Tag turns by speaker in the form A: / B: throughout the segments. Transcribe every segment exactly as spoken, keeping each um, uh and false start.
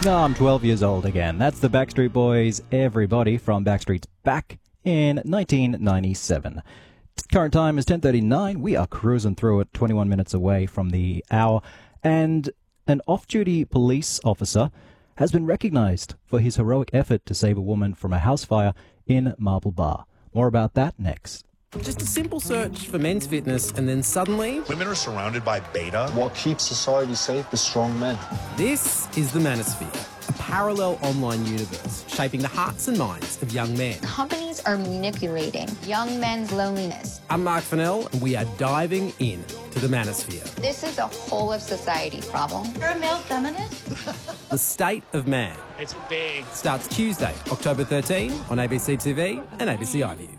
A: No, I'm twelve years old again. That's the Backstreet Boys, Everybody from Backstreet's Back in nineteen ninety-seven. Current time is ten thirty-nine. We are cruising through it, twenty-one minutes away from the hour. And an off-duty police officer has been recognised for his heroic effort to save a woman from a house fire in Marble Bar. More about that next.
B: Just a simple search for men's fitness, and then suddenly...
C: women are surrounded by beta.
D: What keeps society safe is strong men.
B: This is the Manosphere, a parallel online universe shaping the hearts and minds of young men.
E: Companies are manipulating young men's loneliness.
B: I'm Mark Fennell, and we are diving in to the Manosphere.
E: This is a whole of society problem. You're a male feminist?
B: The State of Man.
F: It's big.
B: Starts Tuesday, October thirteenth on A B C T V and A B C iView.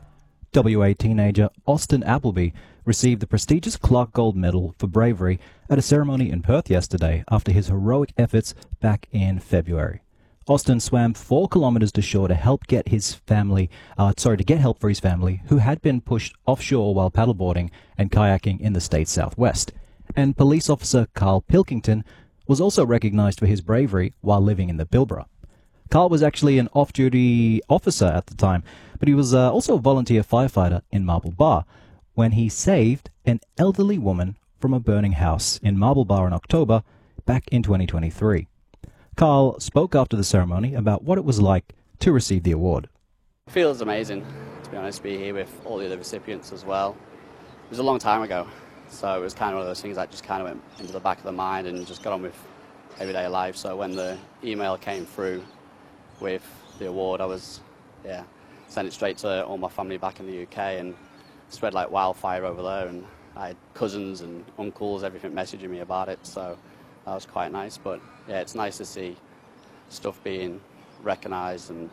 A: W A teenager Austin Appleby received the prestigious Clark Gold Medal for bravery at a ceremony in Perth yesterday after his heroic efforts back in February. Austin swam four kilometres to shore to help get his family, uh, sorry, to get help for his family, who had been pushed offshore while paddleboarding and kayaking in the state's southwest. And police officer Carl Pilkington was also recognised for his bravery while living in the Pilbara. Carl was actually an off-duty officer at the time, but he was uh, also a volunteer firefighter in Marble Bar when he saved an elderly woman from a burning house in Marble Bar in October back in twenty twenty-three. Carl spoke after the ceremony about what it was like to receive the award.
G: It feels amazing, to be honest, to be here with all the other recipients as well. It was a long time ago, so it was kind of one of those things that just kind of went into the back of the mind and just got on with everyday life. So when the email came through with the award, I was, yeah, sent it straight to all my family back in the U K and spread like wildfire over there, and I had cousins and uncles, everything messaging me about it, so that was quite nice. But yeah, it's nice to see stuff being recognised and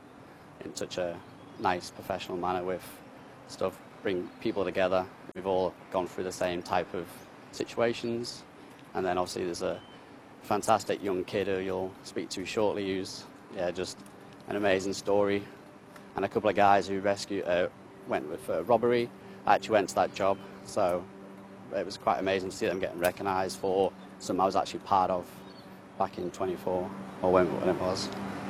G: in such a nice professional manner with stuff, bring people together. We've all gone through the same type of situations, and then obviously there's a fantastic young kid who you'll speak to shortly who's, yeah, just an amazing story, and a couple of guys who rescued, uh, went with uh, robbery. I actually went to that job, so it was quite amazing to see them getting recognised for something I was actually part of back in twenty-four, or when, when it was.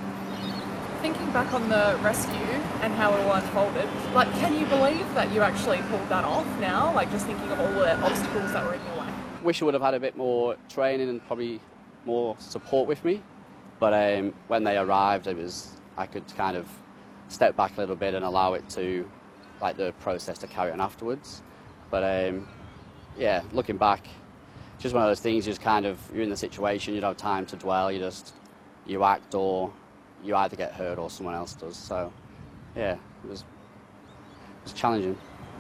H: Thinking back on the rescue and how it all unfolded, like, can you believe that you actually pulled that off now? Like, just thinking of all the obstacles that were in your way.
G: Wish I would have had a bit more training and probably more support with me. But um, when they arrived, it was I could kind of step back a little bit and allow it to, like, the process to carry on afterwards. But um, yeah, looking back, just one of those things. You just kind of you're in the situation. You don't have time to dwell. You just you act, or you either get hurt or someone else does. So yeah, it was it was challenging.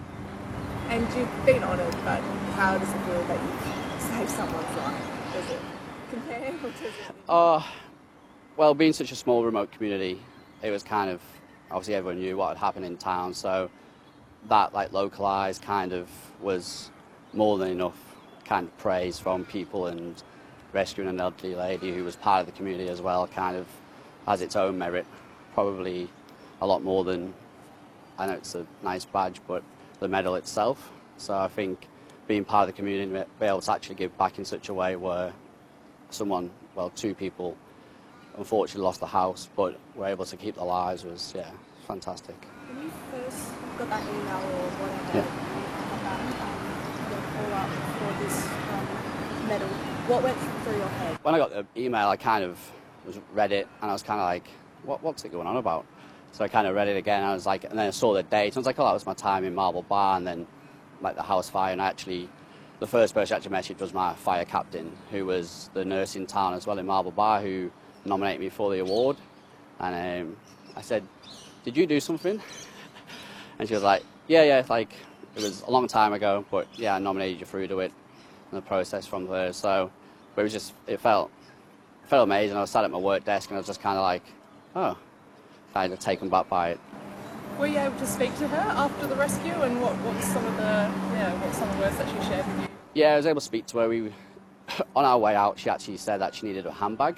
H: And you've been honoured, but how does it feel that you've saved someone's life? Does it compare, or does it?
G: Oh. Well, being such a small, remote community, it was kind of, obviously everyone knew what had happened in town, so that, like, localised kind of was more than enough kind of praise from people, and rescuing an elderly lady who was part of the community as well kind of has its own merit, probably a lot more than, I know it's a nice badge, but the medal itself. So I think being part of the community and be able to actually give back in such a way where someone, well, two people, unfortunately lost the house, but were able to keep their lives was, yeah, fantastic.
I: When you first got that email or whatever,
G: yeah.
I: you got that, the call up for this um, medal, what went through your head?
G: When I got the email, I kind of was read it, and I was kind of like, what, what's it going on about? So I kind of read it again, and I was like, and then I saw the date, and I was like, oh, that was my time in Marble Bar, and then, like, the house fire, and actually, the first person I actually messaged was my fire captain, who was the nurse in town as well in Marble Bar, who nominated me for the award. And um, I said, did you do something? And she was like, yeah, yeah, like, it was a long time ago, but yeah, I nominated you through to it, and the process from there. So, but it was just, it felt, it felt amazing. I was sat at my work desk, and I was just kind of like, oh, kind of taken back by it.
H: Were you able to speak to her after the rescue, and what, what's some of the, yeah, what's some of the words that she shared with you?
G: Yeah, I was able to speak to her. We, on our way out, she actually said that she needed a handbag.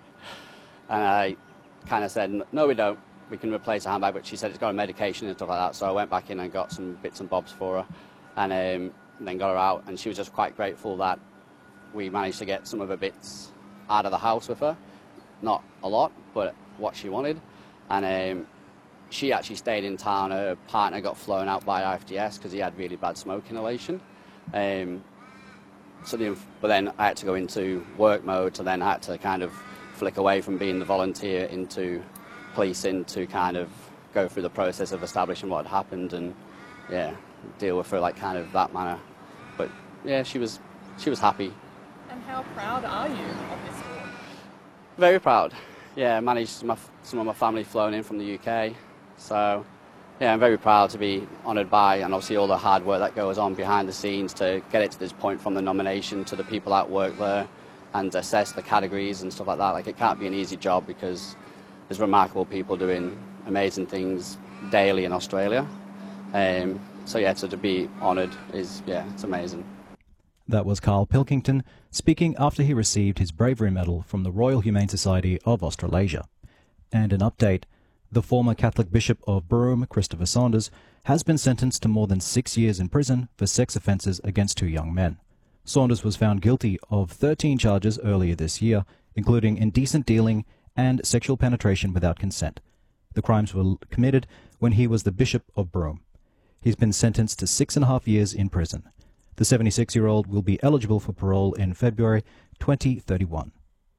G: And I kind of said, no, we don't. We can replace a handbag, but she said it's got a medication and stuff like that. So I went back in and got some bits and bobs for her, and um, then got her out. And she was just quite grateful that we managed to get some of her bits out of the house with her, not a lot, but what she wanted. And um, she actually stayed in town. Her partner got flown out by I F D S because he had really bad smoke inhalation. Um, so the, but then I had to go into work mode, so then I had to kind of flick away from being the volunteer into policing to kind of go through the process of establishing what had happened and, yeah, deal with her like kind of that manner. But, yeah, she was, she was happy.
H: And how proud are you of this award?
G: Very proud. Yeah, I managed some of, some of my family flown in from the U K. So, yeah, I'm very proud to be honoured by, and obviously all the hard work that goes on behind the scenes to get it to this point, from the nomination to the people that work there and assess the categories and stuff like that. Like, it can't be an easy job because there's remarkable people doing amazing things daily in Australia. Um, so, yeah, so to be honoured is, yeah, it's amazing.
A: That was Carl Pilkington speaking after he received his Bravery Medal from the Royal Humane Society of Australasia. And an update, the former Catholic Bishop of Broome, Christopher Saunders, has been sentenced to more than six years in prison for sex offences against two young men. Saunders was found guilty of thirteen charges earlier this year, including indecent dealing and sexual penetration without consent. The crimes were committed when he was the Bishop of Broome. He's been sentenced to six and a half years in prison. The seventy-six-year-old will be eligible for parole in February twenty thirty-one.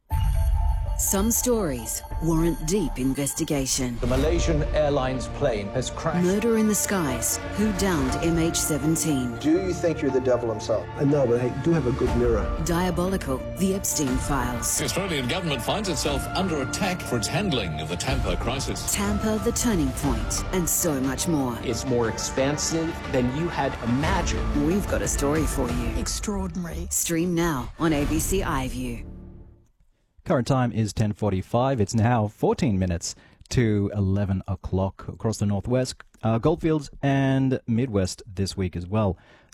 F: Some stories warrant deep investigation.
J: The Malaysian Airlines plane has crashed.
F: Murder in the skies. Who downed M H seventeen?
K: Do you think you're the devil himself? Uh, no, but I do have a good mirror.
F: Diabolical. The Epstein Files.
L: The Australian government finds itself under attack for its handling of the Tampa crisis.
F: Tampa, the turning point, and so much more.
M: It's more expansive than you had imagined.
F: We've got a story for you.
M: Extraordinary.
F: Stream now on A B C iView.
A: Current time is ten forty-five. It's now fourteen minutes to eleven o'clock across the northwest, uh, Goldfields and Midwest this week as well.